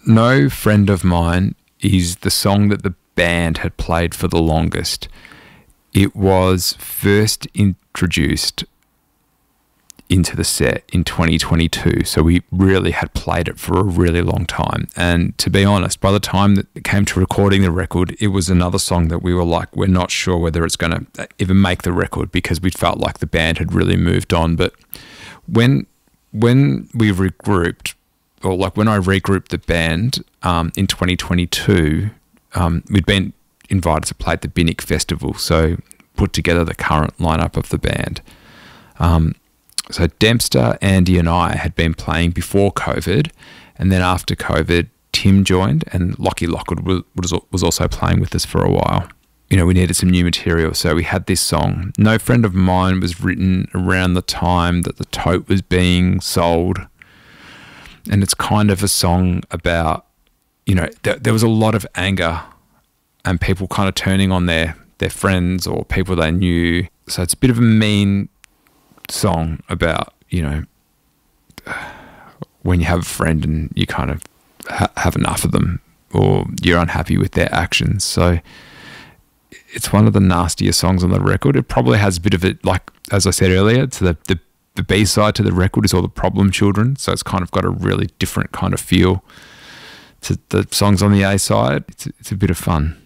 No Friend of Mine is the song that the band had played for the longest. It was first introduced into the set in 2022, so we really had played it for a really long time. And to be honest, by the time that it came to recording the record, it was another song that we were like, we're not sure whether it's going to even make the record, because we felt like the band had really moved on. But when we regrouped, or like when I regrouped the band in 2022, we'd been invited to play at the Binnick Festival, so put together the current lineup of the band. So Dempster, Andy and I had been playing before COVID, and then after COVID, Tim joined, and Lockie Lockwood was also playing with us for a while. You know, we needed some new material, so we had this song. No Friend of Mine was written around the time that the Tote was being sold, and it's kind of a song about, you know, there was a lot of anger and people kind of turning on their friends or people they knew. So it's a bit of a mean song about, you know, when you have a friend and you kind of have enough of them, or you're unhappy with their actions. So it's one of the nastier songs on the record. It probably has a bit of it, like, as I said earlier, to the B-side to the record is all the Problem Children. So it's kind of got a really different kind of feel to the songs on the A-side. It's a bit of fun.